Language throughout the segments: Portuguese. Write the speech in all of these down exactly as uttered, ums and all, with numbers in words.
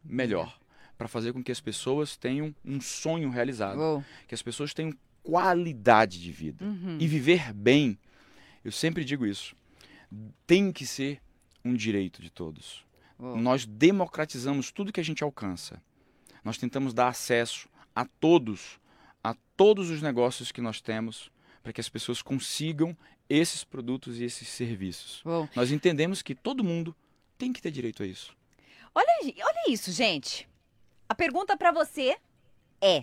melhor, para fazer com que as pessoas tenham um sonho realizado, Oh. que as pessoas tenham qualidade de vida. Uhum. E viver bem, eu sempre digo isso, tem que ser um direito de todos. Oh. Nós democratizamos tudo que a gente alcança. Nós tentamos dar acesso a todos, a todos os negócios que nós temos, para que as pessoas consigam esses produtos e esses serviços. Oh. Nós entendemos que todo mundo tem que ter direito a isso. Olha, olha isso, gente. A pergunta para você é: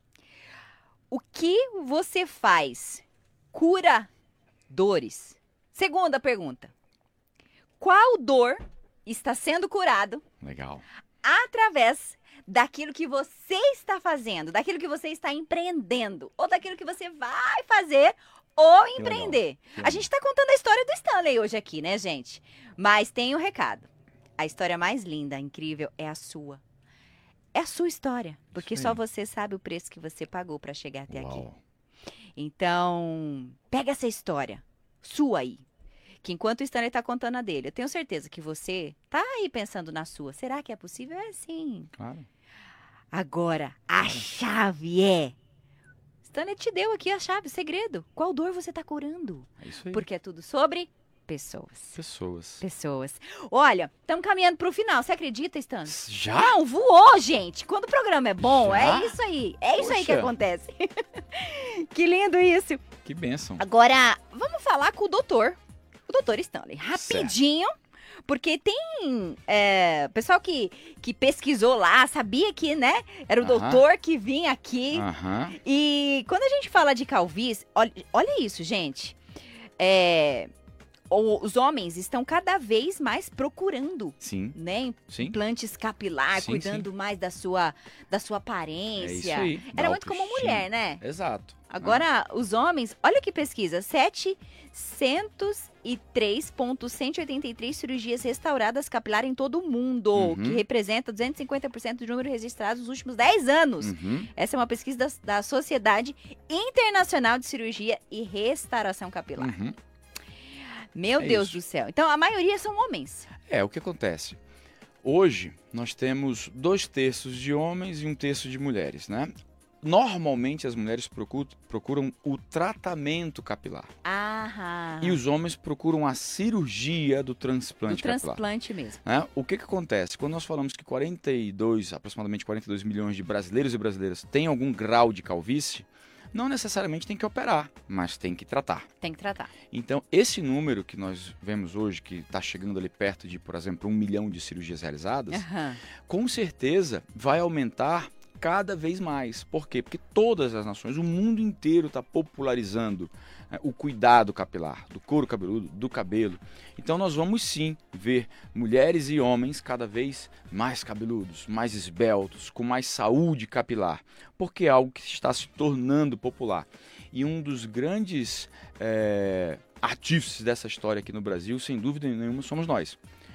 o que você faz cura dores? Segunda pergunta: qual dor está sendo curado Legal. através daquilo que você está fazendo, daquilo que você está empreendendo, ou daquilo que você vai fazer ou empreender? Que A legal. gente está contando a história do Stanley hoje aqui, né, gente? Mas tem um recado. A história mais linda, incrível, é a sua. É a sua história, porque Isso só aí. você sabe o preço que você pagou para chegar até aqui. Uau. Então, pega essa história sua aí, que enquanto o Stanley tá contando a dele, eu tenho certeza que você tá aí pensando na sua. Será que é possível? É sim. Claro. Agora, a chave é... Stanley te deu aqui a chave, o segredo. Qual dor você tá curando? É isso aí. Porque é tudo sobre pessoas. Pessoas. Pessoas. Olha, estamos caminhando pro final. Você acredita, Stanley? Já? Não, voou, gente. Quando o programa é bom, Já? é isso aí. É isso aí que Poxa. acontece. Que lindo isso. Que bênção. Agora, vamos falar com o doutor. O doutor Stanley. Rapidinho. Porque tem é, pessoal que, que pesquisou lá, sabia que, né? Era o Aham. doutor que vinha aqui. Aham. E quando a gente fala de calvície, olha, olha isso, gente. É, o- os homens estão cada vez mais procurando, Sim, né? sim. Implantes capilar, Sim, cuidando mais da sua, da sua É aparência. isso aí. Era da muito como autoestima. mulher, né? Exato. Agora, os homens, olha que pesquisa, setecentos e três mil cento e oitenta e três cirurgias restauradas capilar em todo o mundo, Uhum. que representa duzentos e cinquenta por cento do número registrado nos últimos dez anos. Uhum. Essa é uma pesquisa da, da Sociedade Internacional de Cirurgia e Restauração Capilar. Uhum. Meu É Deus isso. do céu. Então, a maioria são homens. É, o que acontece? Hoje, nós temos dois terços de homens e um terço de mulheres, né? Normalmente, as mulheres procu- procuram o tratamento capilar. Aham. E os homens procuram a cirurgia do Do transplante capilar. transplante mesmo. Né? O que, que acontece? Quando nós falamos que quarenta e dois, aproximadamente quarenta e dois milhões de brasileiros e brasileiras têm algum grau de calvície, não necessariamente tem que operar, mas tem que tratar. Tem que tratar. Então, esse número que nós vemos hoje, que está chegando ali perto de, por exemplo, um milhão de cirurgias realizadas, Aham. com certeza vai aumentar cada vez mais. Por quê? Porque todas as nações, o mundo inteiro está popularizando, né, o cuidado capilar, do couro cabeludo, do cabelo. Então nós vamos sim ver mulheres e homens cada vez mais cabeludos, mais esbeltos, com mais saúde capilar, porque é algo que está se tornando popular. E um dos grandes é, artífices dessa história aqui no Brasil, sem dúvida nenhuma, somos nós.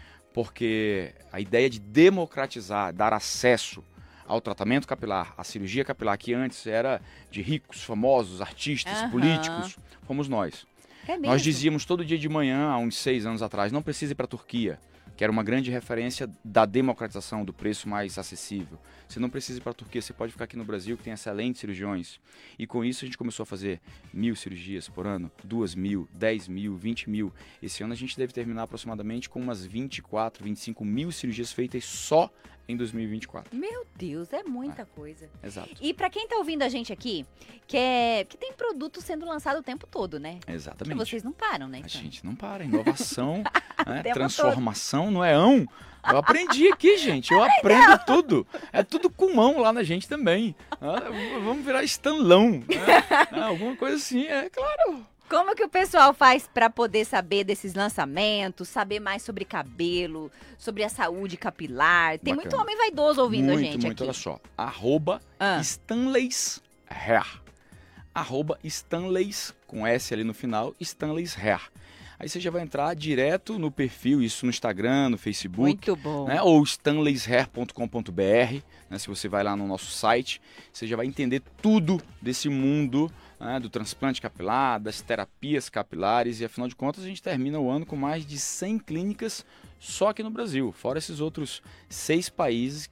Porque a ideia de democratizar, dar acesso ao tratamento capilar, à cirurgia capilar, que antes era de ricos, famosos, artistas, Aham. políticos, fomos nós. É mesmo. Nós dizíamos todo dia de manhã, há uns seis anos atrás, não precisa ir para a Turquia, que era uma grande referência da democratização, do preço mais acessível. Você não precisa ir para a Turquia, você pode ficar aqui no Brasil, que tem excelentes cirurgiões. E com isso a gente começou a fazer mil cirurgias por ano, duas mil, dez mil, vinte mil. Esse ano a gente deve terminar aproximadamente com umas vinte e quatro, vinte e cinco mil cirurgias feitas só em dois mil e vinte e quatro. Meu Deus, é muita coisa. Exato. E pra quem tá ouvindo a gente aqui, que, é, que tem produto sendo lançado o tempo todo, né? Que Exatamente. vocês não param, né? A Então? gente não para. Inovação, né, tempo transformação, não é ão. Eu aprendi aqui, gente. Eu aprendo tudo. É tudo com mão lá na gente também. Ah, vamos virar Stanlão. Né? Ah, alguma coisa assim, é claro. Como que o pessoal faz pra poder saber desses lançamentos, saber mais sobre cabelo, sobre a saúde capilar? Tem muito Bacana. homem vaidoso ouvindo muito, a gente muito, aqui. olha só. Arroba Ah. Stanley's Hair. Arroba Stanley's, com S ali no final, Stanley's Hair. Aí você já vai entrar direto no perfil, isso no Instagram, no Facebook. Muito bom. Né? Ou stanleys hair ponto com ponto br, né? Se você vai lá no nosso site, você já vai entender tudo desse mundo, né, do transplante capilar, das terapias capilares, e afinal de contas a gente termina o ano com mais de cem clínicas só aqui no Brasil, fora esses outros seis países